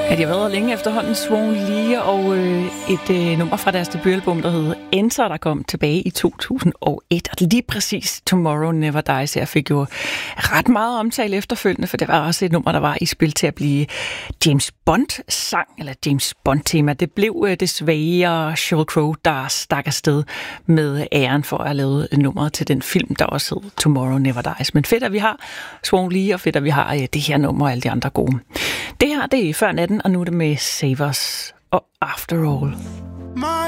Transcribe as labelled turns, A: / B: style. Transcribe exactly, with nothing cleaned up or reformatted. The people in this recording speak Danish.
A: Ja, de har været længe efterhånden, Swan Lee, og øh, et øh, nummer fra deres debutalbum, der hedder Enter, der kom tilbage i to tusind og et. Og lige præcis Tomorrow Never Dies, jeg fik jo ret meget omtale efterfølgende, for det var også et nummer, der var i spil til at blive James Bond-sang, eller James Bond-tema. Det blev øh, det svage Sheryl Crow, der stak afsted med æren for at have lavet nummeret til den film, der også hed Tomorrow Never Dies. Men fedt, at vi har Swan Lee, og fedt, at vi har øh, det her nummer og alle de andre gode. Det her, det er før natten, og nu er det med Save Us og After All.